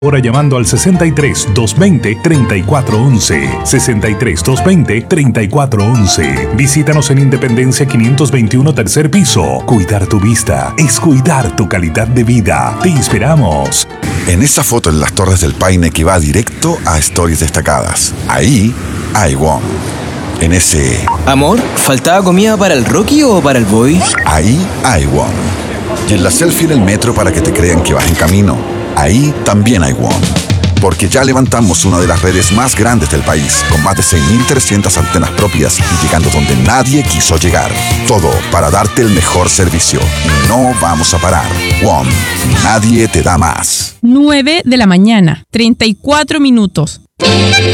Ahora llamando al 63 220 3411. 63 220 3411. Visítanos en Independencia 521 tercer piso. Cuidar tu vista es cuidar tu calidad de vida. Te esperamos. En esa foto en las Torres del Paine que va directo a Stories Destacadas. Ahí hay WOM. En ese... Amor, ¿faltaba comida para el Rocky o para el Boy? Ahí hay WOM. Y en la selfie en el metro para que te crean que vas en camino. Ahí también hay WOM. Porque ya levantamos una de las redes más grandes del país, con más de 6.300 antenas propias y llegando donde nadie quiso llegar. Todo para darte el mejor servicio. Y no vamos a parar. WOM. Nadie te da más. 9 de la mañana, 34 minutos.